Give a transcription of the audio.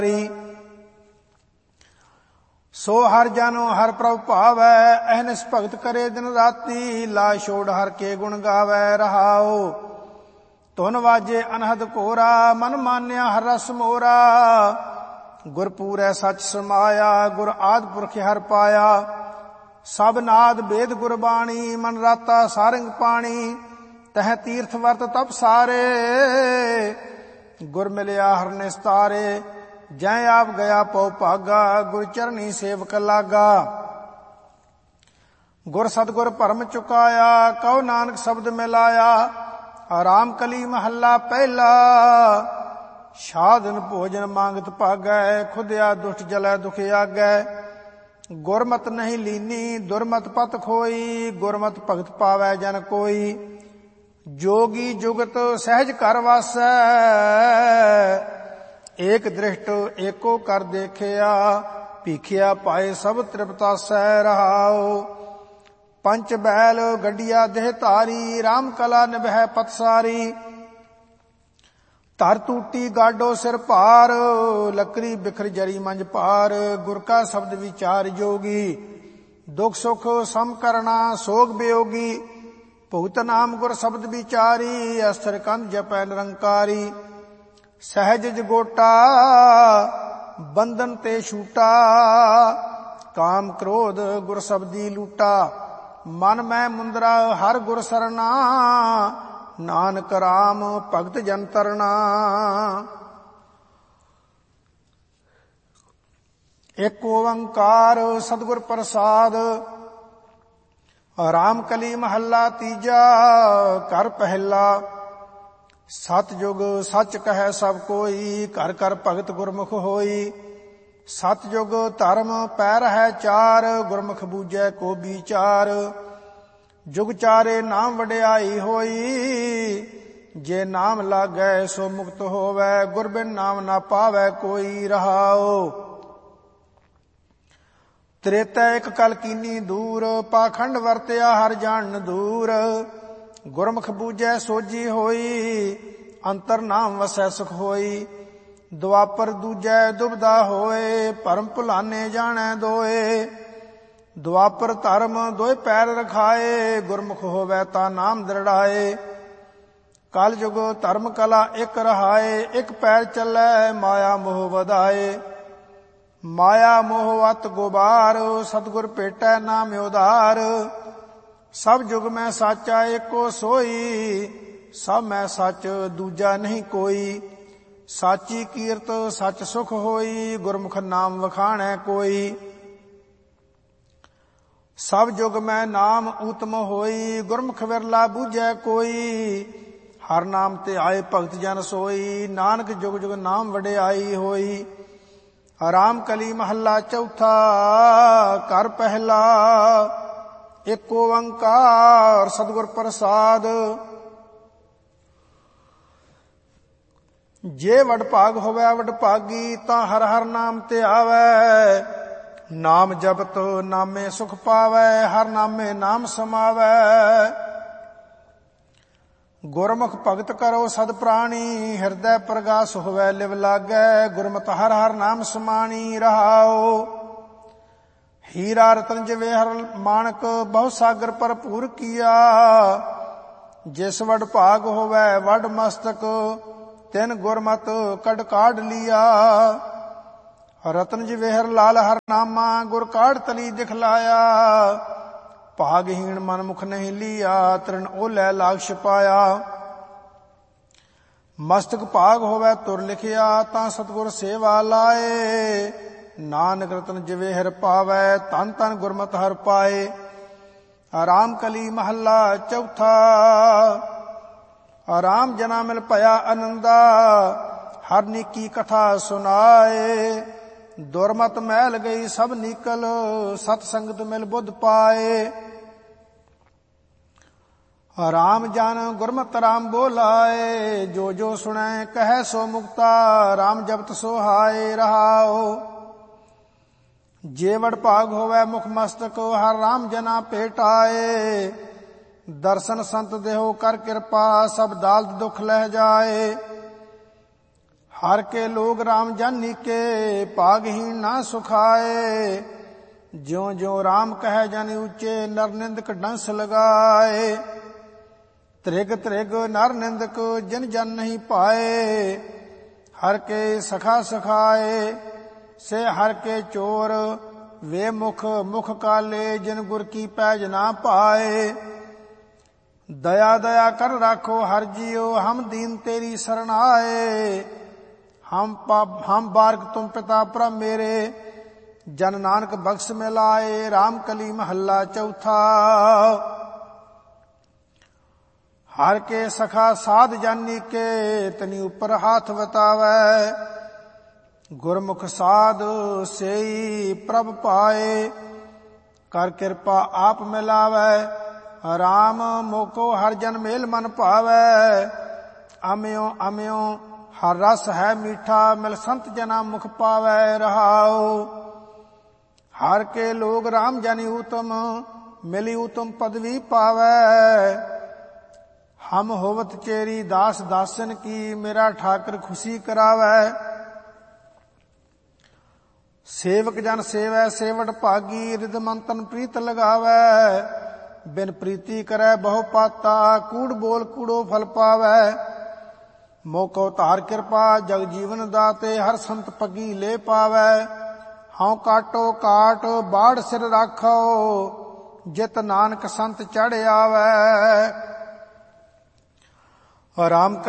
सो हर जन हर प्रभ भावै, अहनिस भगत करे दिन राती, ला छोड़ हर के गुण गावै रहाओ। धुन वाजे अनहद कोरा, मन मान्या हर रस मोरा, गुरपूरै सच समाया, गुर आदि पुरख हर पाया। सब नाद वेद गुरबाणी, मन राता सारंग पाणी, तह तीर्थ वर्त तप सारे, गुर मिलिया हर निस्तारे। जै आप गया पौ भागा, गुर चरनी सेवक लागा। गुर सतगुर भरम चुकाया, कहो नानक शब्द मिलाया। राम कली महला पहला, साधन भोजन मांगत भागै, खुदया दुष्ट जलै दुख आगै। गुरमत नहीं लीनी, दुरमत पत खोई, गुरमत भगत पावै जन कोई। जोगी जुगत सहज कर वासै, एक दृष्ट एको कर देखिया, भीखिया पाए सब तृप्तासै रहाओ। पंच बैल गड्डिया देह धारी, राम कला निभै पतसारी। धर टूटी गाडो सिर भार, लकड़ी बिखर जरी मंज पार। गुर का शब्द विचार जोगी, दुख सुख सम करना सोग वियोगी। भुगत नाम गुर शब्द विचारी, अस्त्र कंध जपै निरंकारी। सहज जगोटा बंधन ते छूटा, काम क्रोध गुर शब्दी लूटा। मन मैं मुंदरा हर गुर सरना, नानक राम भगत जन तरना। एक ओंकार सतगुर प्रसाद, राम कली महला तीजा, कर पहला। सतयुग सच कहे सब कोई, घर घर भगत गुरमुख होई। सतयुग धर्म पैर है चार, गुरमुख बूझै को विचार। जुग चारे नाम वड्याई होई, जे नाम लागै सो मुक्त होवै। गुर बिन नाम ना पावै कोई रहाओ। त्रेता एक कल कीनी दूर, पाखंड वरत्या हर जान दूर। गुरमुख बूझै सोझी होई, अंतर नाम वसै सुख होई। दुआपर दूजै दुबदा होए, भरम भुलाने जाणै दोए। दुआपर धर्म दोए पैर रखाए, गुरमुख होवै ता नाम दृढ़ाए। कल जुग धर्म कला एक रहाए, एक पैर चलै माया मोह वधाए। माया मोह अत गुबार, सतगुर भेटै नाम उधार। सब जुग में साचा एको सोई, सब में सच दूजा नहीं कोई। साची कीरत सच सुख होई, गुरमुख नाम वखाणै कोई। सब जुग में नाम उत्तम होई, गुरमुख विरला बूझै कोई। हर नाम ते आए भगत जन सोई, नानक जुग जुग नाम वड्याई होई। राम कली महला चौथा, कर पहला। एक ओंकार सतगुर प्रसाद, जे वड भाग होवै वड भागी, तां हर हर नाम ते आवै। नाम जपत नामे सुख पावै, हर नामे नाम समावै। गुरमुख भगत करो सद प्राणी, हृदय प्रगास होवै लिव लागै। गुरमत हर हर नाम समाणी रहाओ। हीरा रतन जवेहर माणक, बहु सागर भरपूर किया। जिस वड भाग होवै वड मस्तक, तिन गुरमत कड काढ़ लिया। रतन जवेहर लाल हर नामा, गुर काढ़ तली दिखलाया। भागहीन मन मुख नहीं लिया, तृण ओलै लाग छपाया। मस्तक भाग होवै तुर लिखिया, तां सतगुर सेवा लाए। नानक रतन जवेहर पावै, तन तन गुरमत हर पाए। राम कली महला चौथा, राम जना मिल भया आनंदा। हर नीकी कथा सुनाए, दुरमत मैल गई सब निकल। सत संगत मिल बुध पाए। राम जन गुरमत राम बोलाए, जो जो सुनै कहे सो मुक्ता। राम जपत सोहाए रहाओ। जेवड़ भाग होवै मुख मस्तक, हर राम जना भेटाए। दर्शन संत देहो कर कृपा, सब दाल्द दुख लह जाए। हर के लोग राम जानी के भागहीन ना सुखाए। ज्यों ज्यों राम कह जन ऊंचे नर निंदक डंस लगाए। त्रिग त्रिग नर निंदक जिन जन नहीं पाए। हर के सखा सखाए से हर के चोर। वे मुख मुख काले जिन गुर की पैज ना पाए। दया दया कर राखो हर जियो हम दीन तेरी शरण आए। हम बारक तुम पिता प्रभ मेरे जन नानक बख्श में लाए। राम कली महला चौथा। हर के सखा साध जानी के तनी ऊपर हाथ बतावे। गुरमुख साध सेई प्रभ पाए। कर कृपा आप मिलावे। राम मोको हर जन मेल मन पावे। अम्यो अम्यो हर रस है मीठा मिल संत जना मुख पावे रहाओ। हर के लोग राम जानी उत्तम मिली उत्तम पदवी पावे। हम होवत चेरी दास दासन की मेरा ठाकर खुशी करावे। सेवक जन सेवै सेवट भागी रिद मंतन प्रीत लगावे। बिन प्रीति करे बहु पाता कूड़ बोल कूड़ो फल पावे। मोको तार कृपा जग जीवन दाते हर संत पगी ले पावे। हाँ काटो काट बाढ़ सिर राखो जित नानक संत चढ़ आवे। राम